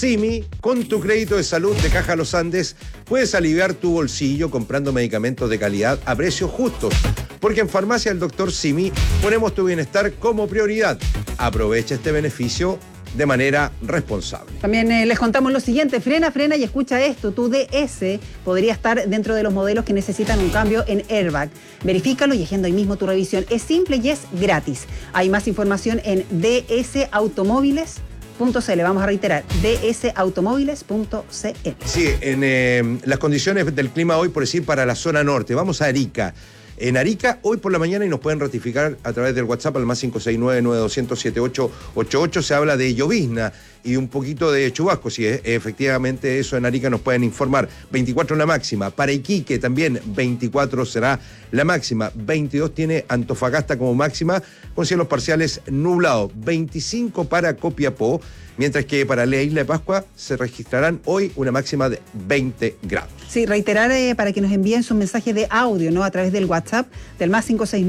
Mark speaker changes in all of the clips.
Speaker 1: Simi, con tu crédito de salud de Caja Los Andes, puedes aliviar tu bolsillo comprando medicamentos de calidad a precios justos. Porque en Farmacia del Dr. Simi ponemos tu bienestar como prioridad. Aprovecha este beneficio de manera responsable.
Speaker 2: También les contamos lo siguiente: frena y escucha esto. Tu DS podría estar dentro de los modelos que necesitan un cambio en airbag. Verifícalo y agenda hoy mismo tu revisión. Es simple y es gratis. Hay más información en dsautomóviles.cl. Vamos a reiterar, dsautomóviles.cl.
Speaker 1: Sí, en las condiciones del clima hoy, por decir, para la zona norte. Vamos a Arica. En Arica, hoy por la mañana, y nos pueden ratificar a través del WhatsApp al más 569-9200-7888, se habla de llovizna y un poquito de chubasco. Si efectivamente eso en Arica nos pueden informar. 24 la máxima. Para Iquique también 24 será la máxima. 22 tiene Antofagasta como máxima, con cielos parciales nublados. 25 para Copiapó, mientras que para la Isla de Pascua se registrarán hoy una máxima de 20 grados.
Speaker 2: Sí, reiterar para que nos envíen sus mensajes de audio, ¿no? A través del WhatsApp del más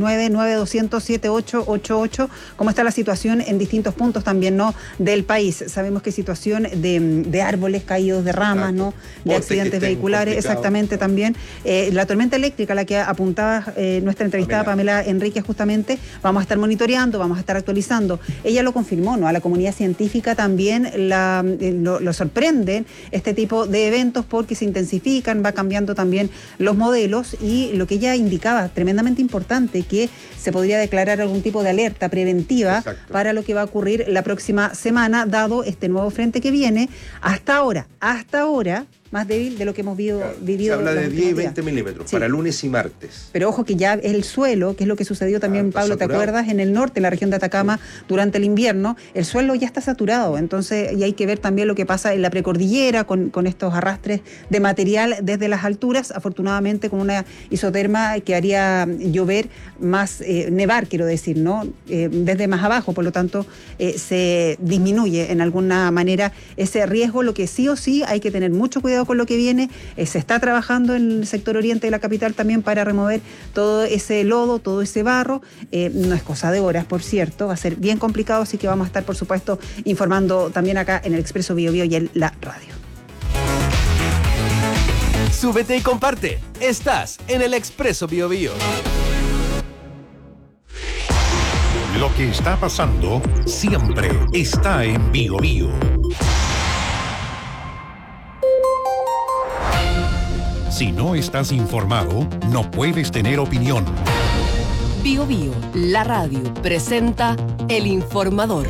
Speaker 2: 569-9200-7888, cómo está la situación en distintos puntos también, ¿no? Del país. Sabemos que situación de árboles caídos, de ramas, ¿no? De accidentes vehiculares, exactamente también. La tormenta eléctrica, a la que apuntaba nuestra entrevistada Pamela Enrique, justamente, vamos a estar monitoreando, vamos a estar actualizando. Ella lo confirmó, ¿no? A la comunidad científica también lo sorprenden este tipo de eventos porque se intensifican, va cambiando también los modelos, y lo que ella indicaba, tremendamente importante, que se podría declarar algún tipo de alerta preventiva para lo que va a ocurrir la próxima semana, dado este nuevo frente que viene, hasta ahora, más débil de lo que hemos vivido.
Speaker 1: Se habla de 10 y 20 milímetros para lunes y martes.
Speaker 2: Pero ojo que ya el suelo, que es lo que sucedió también, Pablo, ¿te acuerdas? En el norte, en la región de Atacama, durante el invierno, el suelo ya está saturado. Entonces, y hay que ver también lo que pasa en la precordillera con estos arrastres de material desde las alturas, afortunadamente con una isoterma que haría llover más, nevar, quiero decir, ¿no? Desde más abajo, por lo tanto, se disminuye en alguna manera ese riesgo. Lo que sí o sí hay que tener mucho cuidado con lo que viene. Se está trabajando en el sector oriente de la capital también para remover todo ese lodo, todo ese barro. No es cosa de horas, por cierto, va a ser bien complicado, así que vamos a estar, por supuesto, informando también acá en el Expreso Biobío y en la radio.
Speaker 3: Súbete y comparte. Estás en el Expreso Biobío.
Speaker 4: Lo que está pasando siempre está en Biobío. Si no estás informado, no puedes tener opinión.
Speaker 5: Biobío, la radio, presenta El Informador.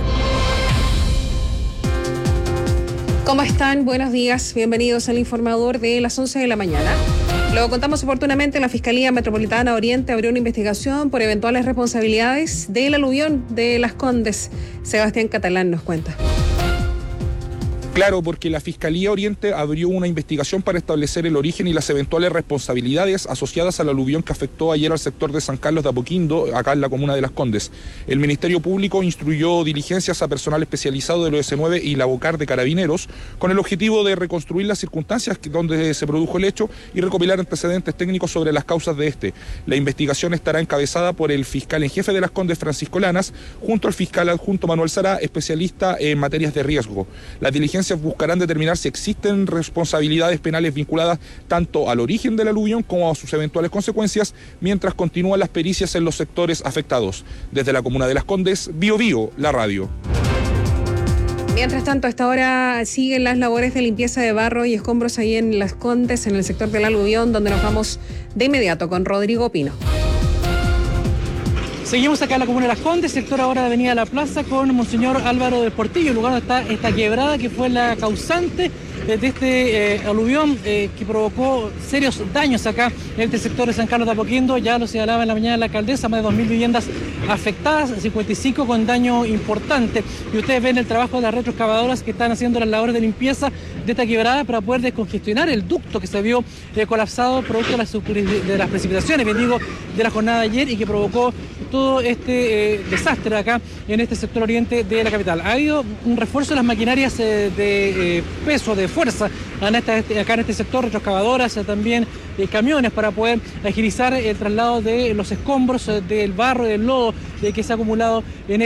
Speaker 6: ¿Cómo están? Buenos días. Bienvenidos al Informador de las 11 de la mañana. Lo contamos oportunamente, la Fiscalía Metropolitana Oriente abrió una investigación por eventuales responsabilidades del aluvión de Las Condes. Sebastián Catalán nos cuenta.
Speaker 7: Claro, porque la Fiscalía Oriente abrió una investigación para establecer el origen y las eventuales responsabilidades asociadas al aluvión que afectó ayer al sector de San Carlos de Apoquindo, acá en la comuna de Las Condes. El Ministerio Público instruyó diligencias a personal especializado del OS9 y la Bocar de Carabineros con el objetivo de reconstruir las circunstancias donde se produjo el hecho y recopilar antecedentes técnicos sobre las causas de este. La investigación estará encabezada por el fiscal en jefe de Las Condes, Francisco Lanas, junto al fiscal adjunto Manuel Sará, especialista en materias de riesgo. Las diligencias buscarán determinar si existen responsabilidades penales vinculadas tanto al origen del aluvión como a sus eventuales consecuencias, mientras continúan las pericias en los sectores afectados. Desde la comuna de Las Condes, Biobío, la radio.
Speaker 6: Mientras tanto, a esta hora siguen las labores de limpieza de barro y escombros ahí en Las Condes, en el sector del aluvión, donde nos vamos de inmediato con Rodrigo Pino.
Speaker 8: Seguimos acá en la comuna de Las Condes, sector ahora de Avenida La Plaza, con Monseñor Álvaro del Portillo, el lugar donde está esta quebrada que fue la causante de este aluvión que provocó serios daños acá en este sector de San Carlos de Apoquindo. Ya lo señalaba en la mañana la alcaldesa, más de 2.000 viviendas afectadas, 55 con daño importante. Y ustedes ven el trabajo de las retroexcavadoras que están haciendo las labores de limpieza de esta quebrada para poder descongestionar el ducto que se vio colapsado producto de las precipitaciones, bien digo, de la jornada de ayer, y que provocó todo este desastre acá en este sector oriente de la capital. Ha habido un refuerzo de las maquinarias de peso, de fuerza, acá en este sector, retroexcavadoras, también camiones para poder agilizar el traslado de los escombros, del barro, del lodo que se ha acumulado en